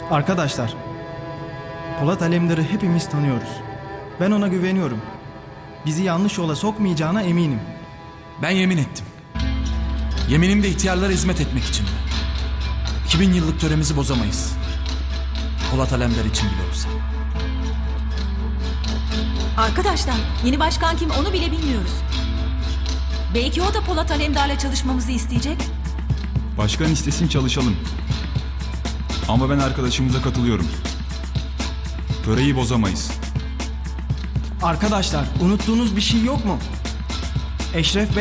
Arkadaşlar, Polat Alemdar'ı hepimiz tanıyoruz. Ben ona güveniyorum. Bizi yanlış yola sokmayacağına eminim. Ben yemin ettim. Yeminim de ihtiyarlara hizmet etmek içindi. 2000 yıllık töremizi bozamayız. Polat Alemdar için bile olsa. Arkadaşlar, yeni başkan kim onu bile bilmiyoruz. Belki o da Polat Alemdar'la çalışmamızı isteyecek. Başkan istesin çalışalım. Ama ben arkadaşımıza katılıyorum. Töreyi bozamayız. Arkadaşlar, unuttuğunuz bir şey yok mu? Eşref